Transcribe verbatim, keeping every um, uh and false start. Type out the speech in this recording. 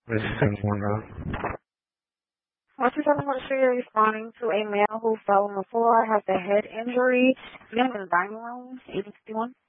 This is seven one zero. Once you seven one three, you're responding to a male who fell on the floor, has a head injury, in the dining room, eight fifty-one.